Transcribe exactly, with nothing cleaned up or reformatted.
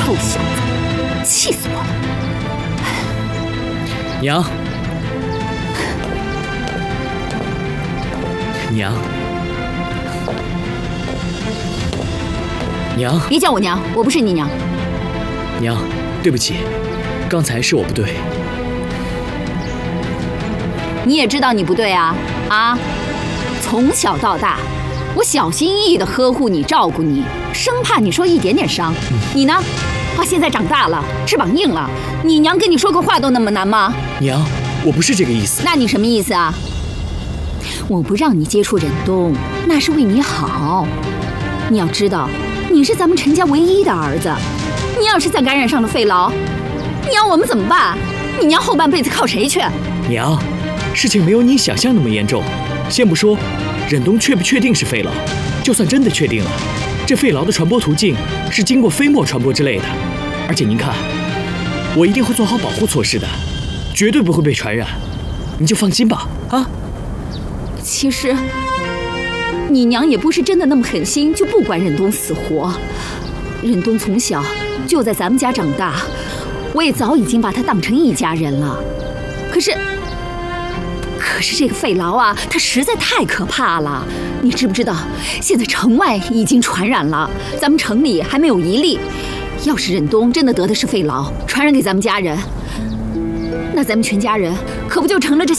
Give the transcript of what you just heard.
臭小子，气死我了！ 娘，娘，娘， 别叫我娘，我不是你娘。 娘，对不起，刚才是我不对。 你也知道你不对啊啊！从小到大，我小心翼翼地呵护你、照顾你，生怕你受一点点伤。嗯、你呢？啊，现在长大了，翅膀硬了，你娘跟你说个话都那么难吗？ 娘，我不是这个意思。 那你什么意思啊？我不让你接触忍冬，那是为你好。你要知道，你是咱们陈家唯一的儿子，你要是再感染上了肺痨，你要我们怎么办？你娘后半辈子靠谁去？ 娘，事情没有你想象那么严重。先不说忍冬确不确定是肺痨，就算真的确定了，这肺痨的传播途径是经过飞沫传播之类的。而且您看，我一定会做好保护措施的，绝对不会被传染，你就放心吧。啊！ 其实，你娘也不是真的那么狠心，就不管忍冬死活。忍冬从小就在咱们家长大，我也早已经把他当成一家人了。可是，可是这个肺痨啊，它实在太可怕了。你知不知道，现在城外已经传染了，咱们城里还没有一例。要是忍冬真的得的是肺痨，传染给咱们家人，那咱们全家人可不就成了这